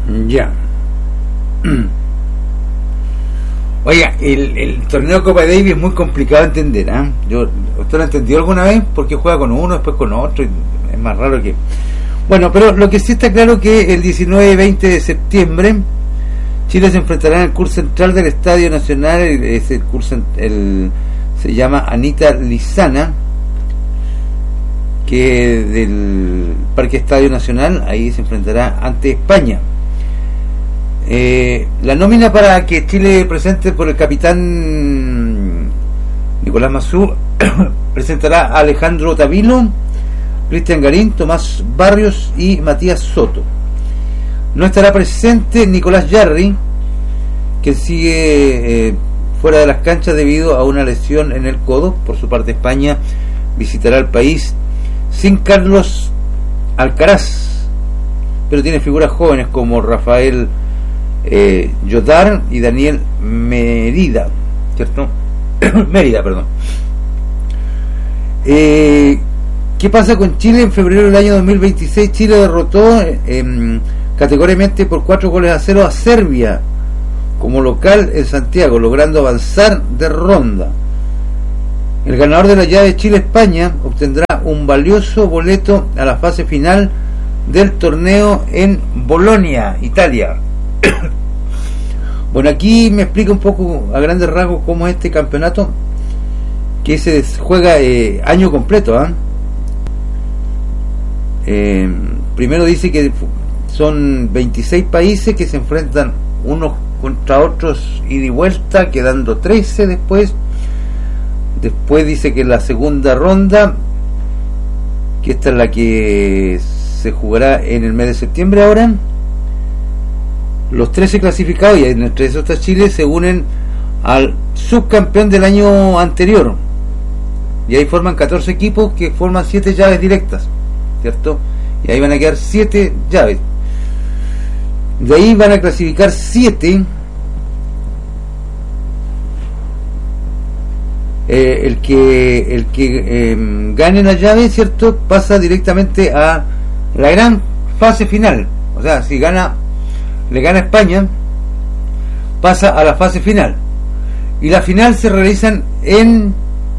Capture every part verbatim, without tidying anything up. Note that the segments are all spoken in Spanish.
Ya. Oiga, el, el torneo Copa Davis es muy complicado de entender, ¿eh? Yo, ¿usted lo entendió alguna vez? Porque juega con uno, después con otro, y es más raro que... Bueno, pero lo que sí está claro que el diecinueve y veinte de septiembre Chile se enfrentará en el curso central del Estadio Nacional, es el curso, el, se llama Anita Lizana, que del Parque Estadio Nacional, ahí se enfrentará ante España. Eh, la nómina para que Chile presente por el capitán Nicolás Mazú presentará a Alejandro Tavilo, Cristian Garín, Tomás Barrios y Matías Soto. No estará presente Nicolás Yarri, que sigue eh, fuera de las canchas debido a una lesión en el codo. Por su parte, España visitará el país sin Carlos Alcaraz, pero tiene figuras jóvenes como Rafael eh, Jodar y Daniel Mérida, ¿cierto? Mérida, perdón. Eh, ¿Qué pasa con Chile? En febrero del año dos mil veintiséis Chile derrotó eh, categóricamente por cuatro goles a cero a Serbia como local en Santiago, logrando avanzar de ronda. El ganador de la llave Chile-España obtendrá un valioso boleto a la fase final del torneo en Bolonia, Italia. Bueno, aquí me explica un poco a grandes rasgos cómo es este campeonato, que se juega eh, año completo, ¿eh? Eh, primero dice que son veintiséis países que se enfrentan unos contra otros ida y vuelta, quedando trece después. Después dice que la segunda ronda, que esta es la que se jugará en el mes de septiembre ahora, los trece clasificados, y entre esos está Chile, se unen al subcampeón del año anterior, y ahí forman catorce equipos que forman siete llaves directas, ¿cierto? Y ahí van a quedar siete llaves. De ahí van a clasificar siete. Eh, el que el que eh, gane la llave, ¿cierto?, pasa directamente a la gran fase final. O sea, si gana, le gana España, pasa a la fase final. Y la final se realizan en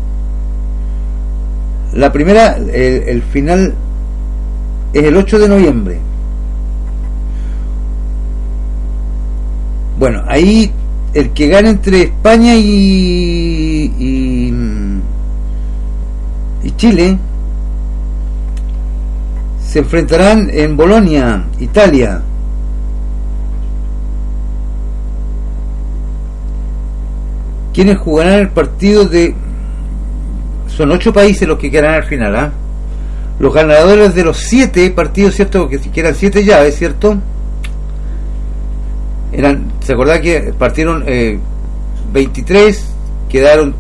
la primera, el, el final es el ocho de noviembre. Bueno, ahí el que gane entre España y, y, y Chile se enfrentarán en Bolonia, Italia. Quienes jugarán el partido de... Son ocho países los que quedarán al final, ¿eh? Los ganadores de los siete partidos, ¿cierto? Porque si quedan siete llaves, ¿cierto? Eran, ¿se acuerdan que partieron eh, veintitrés, quedaron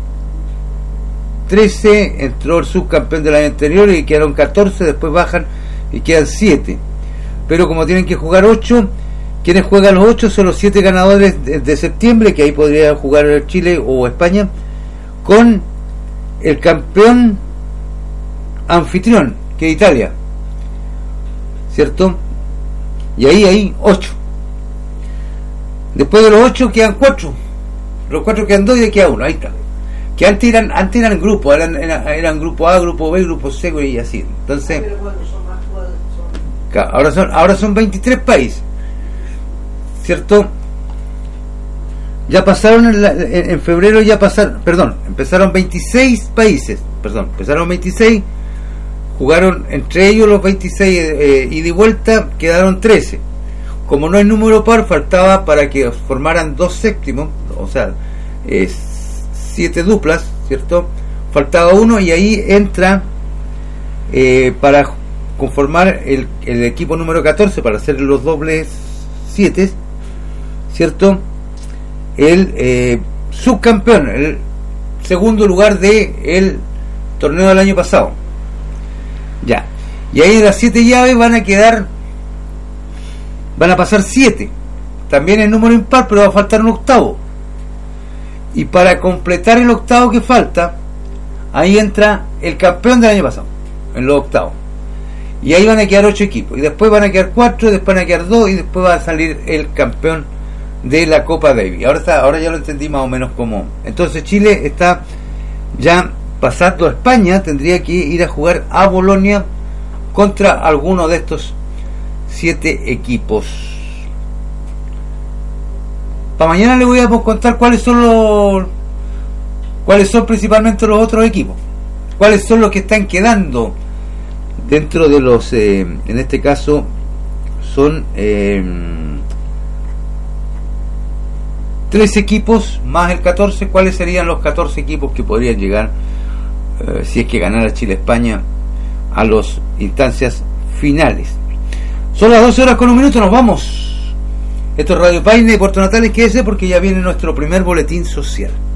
trece, entró el subcampeón del año anterior y quedaron catorce, después bajan y quedan siete. Pero como tienen que jugar ocho, quienes juegan los ocho son los siete ganadores de, de septiembre, que ahí podría jugar Chile o España, con el campeón anfitrión, que es Italia, ¿cierto? Y ahí hay ocho. Después de los ocho quedan cuatro, los cuatro quedan dos y de queda uno, ahí está. Que antes eran, antes eran grupos, eran, eran, eran grupo A, grupo B, grupo C y así. Entonces, ahora son, ahora son veintitrés países, ¿cierto? Ya pasaron en, la, en, en febrero, ya pasaron, perdón, empezaron veintiséis países, perdón, empezaron veintiséis, jugaron entre ellos los veintiséis eh, ida y vuelta, quedaron trece. Como no hay número par, faltaba para que formaran dos séptimos, o sea, eh, siete duplas, ¿cierto? Faltaba uno y ahí entra eh, para conformar el, el equipo número catorce, para hacer los dobles siete, ¿cierto? El eh, subcampeón, el segundo lugar de el torneo del año pasado. Ya. Y ahí de las siete llaves van a quedar, van a pasar siete. También es número impar, pero va a faltar un octavo. Y para completar el octavo que falta, ahí entra el campeón del año pasado, en los octavos. y ahí van a quedar ocho equipos, y después van a quedar cuatro, después van a quedar dos, y después va a salir el campeón de la Copa Davis. Ahora está, ahora ya lo entendí más o menos cómo. Entonces Chile está ya pasando a España, tendría que ir a jugar a Bolonia contra alguno de estos siete equipos. Para mañana le voy a contar cuáles son los cuáles son principalmente los otros equipos, cuáles son los que están quedando dentro de los eh, en este caso son eh, tres equipos más el catorce. Cuáles serían los catorce equipos que podrían llegar, eh, si es que ganara Chile-España, a las instancias finales. Son las doce horas con un minuto, nos vamos. Esto es Radio Paine de Puerto Natales, quédese porque ya viene nuestro primer boletín social.